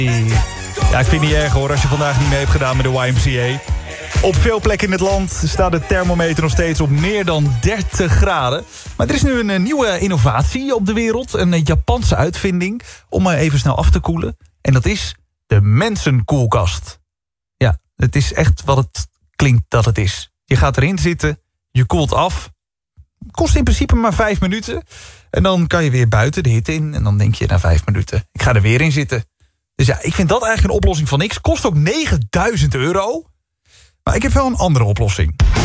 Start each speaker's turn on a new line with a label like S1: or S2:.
S1: Ja, ik vind het niet erg hoor als je vandaag niet mee hebt gedaan met de YMCA. Op veel plekken in het land staat de thermometer nog steeds op meer dan 30 graden. Maar er is nu een nieuwe innovatie op de wereld. Een Japanse uitvinding om even snel af te koelen. En dat is de mensenkoelkast. Ja, het is echt wat het klinkt dat het is. Je gaat erin zitten, je koelt af. Kost in principe maar 5 minuten. En dan kan je weer buiten de hitte in. En dan denk je na 5 minuten, ik ga er weer in zitten. Dus ja, ik vind dat eigenlijk een oplossing van niks. Kost ook €9.000. Maar ik heb wel een andere oplossing.